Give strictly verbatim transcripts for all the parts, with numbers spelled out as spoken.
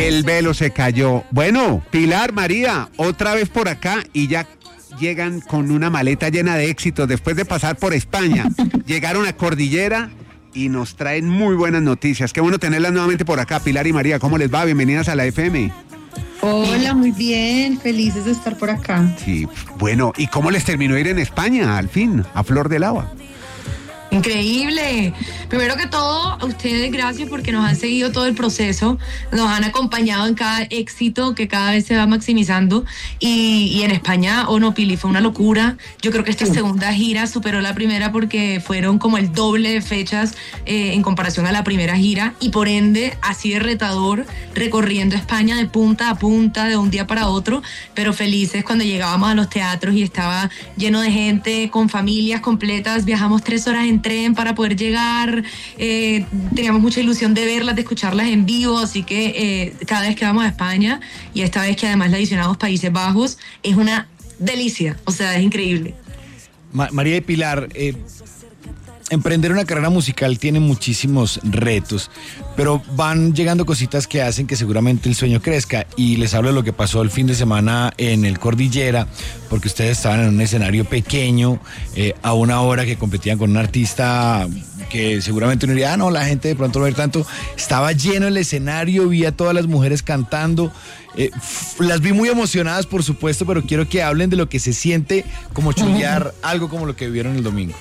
El velo se cayó. Bueno, Pilar, María, otra vez por acá y ya llegan con una maleta llena de éxitos después de pasar por España. Llegaron a Cordillera y nos traen muy buenas noticias. Qué bueno tenerlas nuevamente por acá, Pilar y María. ¿Cómo les va? Bienvenidas a la F M. Hola, muy bien, felices de estar por acá. Sí, bueno, ¿y cómo les terminó de ir en España, al fin, a flor de lava? Increíble. Primero que todo, a ustedes gracias porque nos han seguido todo el proceso, nos han acompañado en cada éxito que cada vez se va maximizando y, y en España, oh no, Pili, fue una locura. Yo creo que esta sí. segunda gira superó la primera porque fueron como el doble de fechas eh, en comparación a la primera gira y por ende así de retador recorriendo España de punta a punta de un día para otro, pero felices cuando llegábamos a los teatros y estaba lleno de gente con familias completas. Viajamos tres horas en tren para poder llegar, eh, teníamos mucha ilusión de verlas, de escucharlas en vivo, así que eh, cada vez que vamos a España y esta vez que además la adicionamos Países Bajos, es una delicia, o sea, es increíble. Ma- María y Pilar, eh, emprender una carrera musical tiene muchísimos retos, pero van llegando cositas que hacen que seguramente el sueño crezca, y les hablo de lo que pasó el fin de semana en el Cordillera, porque ustedes estaban en un escenario pequeño, eh, a una hora que competían con un artista que seguramente uno diría, ah, no, la gente de pronto no va a ver tanto. Estaba lleno el escenario, vi a todas las mujeres cantando, eh, f- las vi muy emocionadas, por supuesto, pero quiero que hablen de lo que se siente como chulear algo como lo que vivieron el domingo.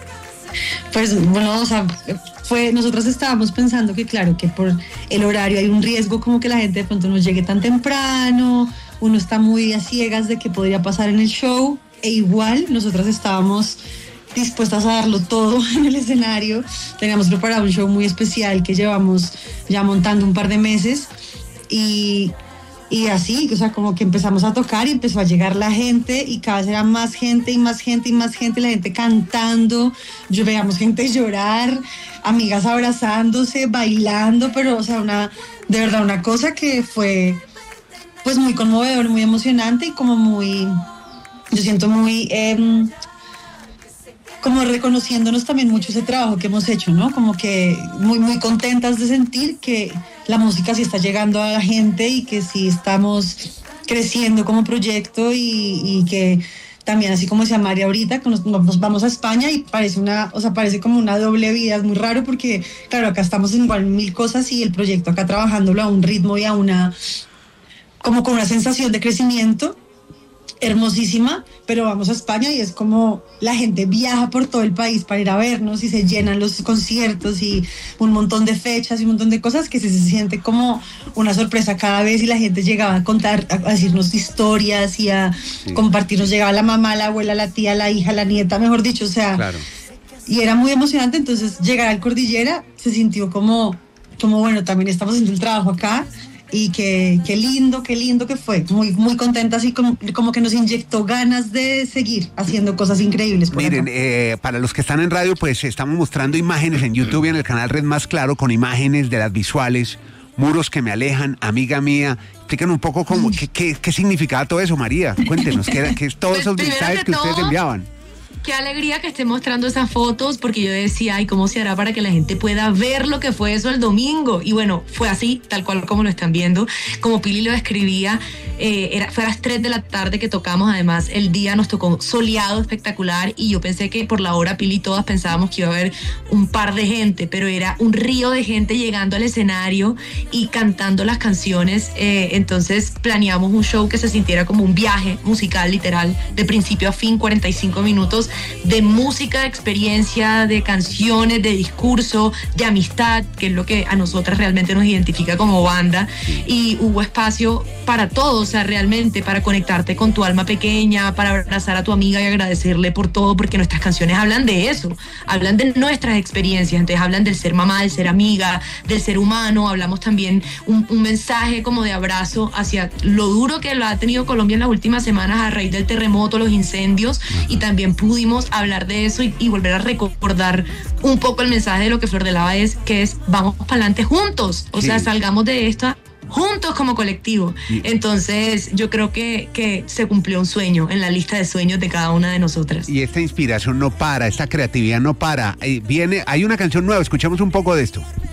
Pues bueno, o sea, fue, nosotros estábamos pensando que claro, que por el horario hay un riesgo como que la gente de pronto no llegue tan temprano, uno está muy a ciegas de qué podría pasar en el show, e igual nosotras estábamos dispuestas a darlo todo en el escenario. Teníamos preparado un show muy especial que llevamos ya montando un par de meses y... Y así, o sea, como que empezamos a tocar y empezó a llegar la gente y cada vez era más gente y más gente y más gente, la gente cantando, yo veíamos gente llorar, amigas abrazándose, bailando, pero, o sea, una, de verdad, una cosa que fue, pues, muy conmovedor, muy emocionante y como muy, yo siento muy... Eh, como reconociéndonos también mucho ese trabajo que hemos hecho, ¿no? Como que muy, muy contentas de sentir que la música sí está llegando a la gente y que sí estamos creciendo como proyecto y, y que también, así como decía María ahorita, que nos, nos vamos a España y parece una, o sea, parece como una doble vida. Es muy raro porque, claro, acá estamos en igual mil cosas y el proyecto acá trabajándolo a un ritmo y a una, como con una sensación de crecimiento hermosísima, pero vamos a España y es como la gente viaja por todo el país para ir a vernos y se llenan los conciertos y un montón de fechas y un montón de cosas que se, se siente como una sorpresa cada vez y la gente llegaba a contar, a, a decirnos historias y a sí. compartirnos, llegaba la mamá, la abuela, la tía, la hija, la nieta, mejor dicho, o sea, claro. Y era muy emocionante. Entonces llegar al Cordillera se sintió como, como bueno, también estamos haciendo el trabajo acá. Y qué, qué lindo, qué lindo que fue. Muy, muy contenta, así como, como que nos inyectó ganas de seguir haciendo cosas increíbles. Por Miren, eh, para los que están en radio, pues estamos mostrando imágenes en YouTube y en el canal Red Más Claro, con imágenes de las visuales, muros que me alejan, amiga mía. Expliquen un poco cómo, qué, qué, qué significaba todo eso, María. Cuéntenos, qué, qué es todos esos mensajes que ustedes enviaban. Qué alegría que esté mostrando esas fotos, porque yo decía, ay, ¿cómo se hará para que la gente pueda ver lo que fue eso el domingo? Y bueno, fue así, tal cual como lo están viendo. Como Pili lo describía, eh, era, fue a las tres de la tarde que tocamos, además el día nos tocó soleado, espectacular, y yo pensé que por la hora, Pili y todas pensábamos que iba a haber un par de gente, pero era un río de gente llegando al escenario y cantando las canciones. Eh, entonces planeamos un show que se sintiera como un viaje musical, literal, de principio a fin, cuarenta y cinco minutos, de música, de experiencia, de canciones, de discurso, de amistad, que es lo que a nosotras realmente nos identifica como banda. Y hubo espacio para todo, o sea, realmente para conectarte con tu alma pequeña, para abrazar a tu amiga y agradecerle por todo, porque nuestras canciones hablan de eso, hablan de nuestras experiencias. Entonces hablan del ser mamá, del ser amiga, del ser humano. Hablamos también un, un mensaje como de abrazo hacia lo duro que lo ha tenido Colombia en las últimas semanas a raíz del terremoto, los incendios, y también pudimos hablar de eso y, y volver a recordar un poco el mensaje de lo que Flor de Lava es, que es vamos para adelante juntos, o sí. sea, salgamos de esto juntos como colectivo. Sí. Entonces yo creo que, que se cumplió un sueño en la lista de sueños de cada una de nosotras. Y esta inspiración no para, esta creatividad no para. Eh, viene, hay una canción nueva, escuchamos un poco de esto.